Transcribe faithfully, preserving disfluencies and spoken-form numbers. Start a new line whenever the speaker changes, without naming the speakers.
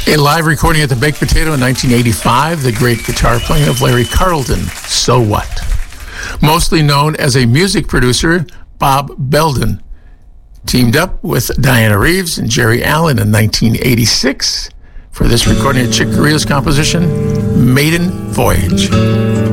A live recording at the Baked Potato in nineteen eighty-five, the great guitar playing of Larry Carlton, So What? Mostly known as a music producer, Bob Belden teamed up with Diana Reeves and Jerry Allen in nineteen eighty-six for this recording of Chick Corea's composition, Maiden Voyage.